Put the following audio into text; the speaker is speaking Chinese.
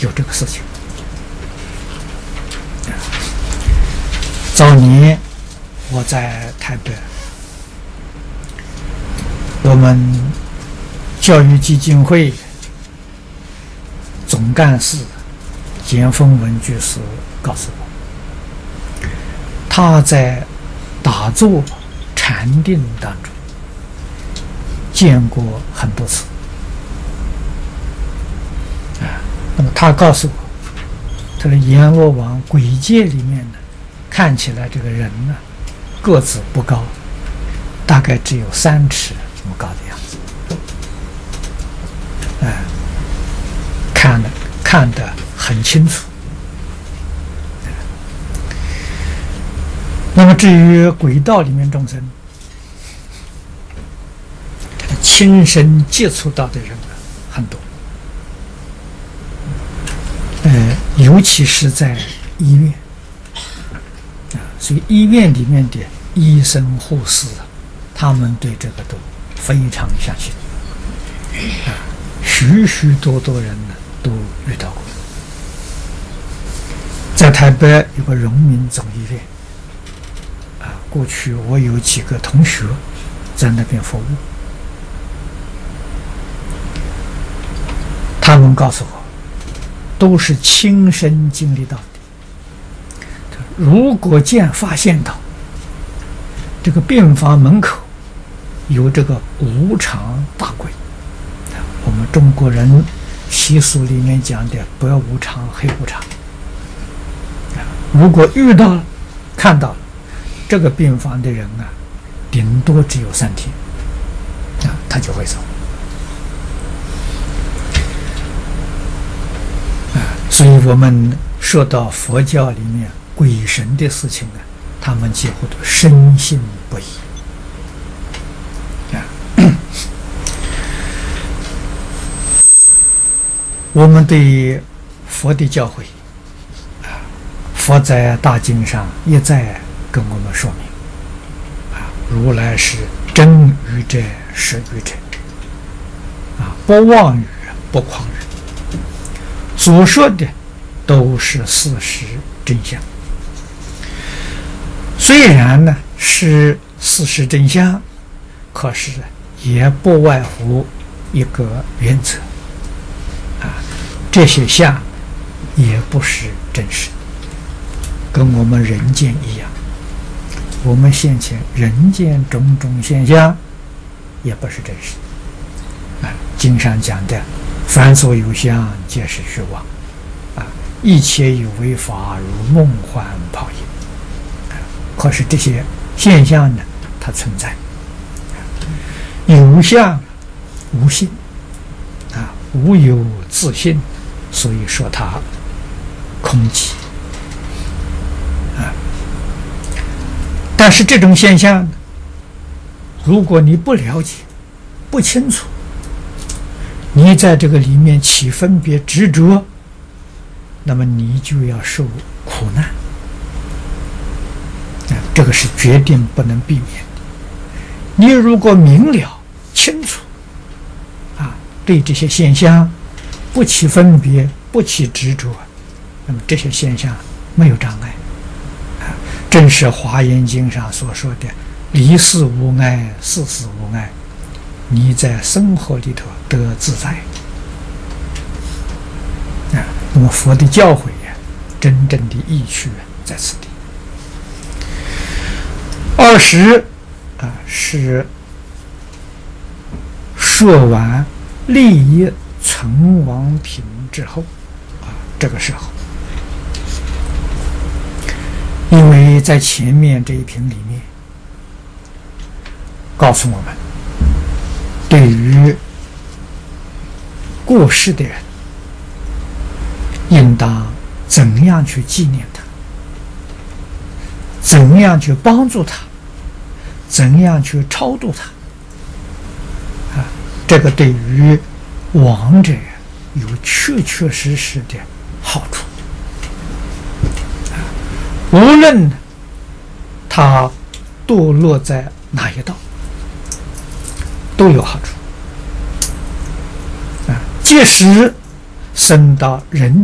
有这个事情。早年我在台北，我们教育基金会总干事简凤文居士告诉我，他在打坐禅定当中见过很多次那么他告诉我，他的阎罗王鬼界里面呢，看起来这个人呢个子不高，大概只有3尺这么高的样子，看得很清楚。那么至于鬼道里面众生，亲身接触到的人很多，尤其是在医院所以医院里面的医生护士他们对这个都非常相信许许多多人呢都遇到过。在台北有个荣民总医院过去我有几个同学在那边服务，他们告诉我都是亲身经历到的。如果发现到这个病房门口有这个无常大鬼，我们中国人习俗里面讲的不要无常黑无常，如果遇到了看到了这个病房的人顶多只有3天他就会走所以我们说到佛教里面鬼神的事情他们几乎都深信不疑我们对佛的教诲佛在大经上一再跟我们说明如来是真语者实语者不妄语不诳语，所说的都是事实真相。虽然呢是事实真相，可是也不外乎一个原则这些相也不是真实，跟我们人间一样，我们现前人间种种现象也不是真实经上讲的凡所有相皆是虚妄一切有为法如梦幻泡影可是这些现象呢它存在有相无性无有自性，所以说它空寂但是这种现象如果你不了解不清楚，你在这个里面起分别执着，那么你就要受苦难这个是决定不能避免的。你如果明了清楚对这些现象不起分别不起执着，那么这些现象没有障碍正是华严经上所说的离世无碍事事无碍，你在生活里头得自在那么佛的教诲真正的意趣在此地。20是说完利益存亡品之后这个时候，因为在前面这一品里面告诉我们，对于过世的人应当怎样去纪念他，怎样去帮助他，怎样去超度他这个对于亡者有确确实实的好处无论他堕落在哪一道都有好处即使生到人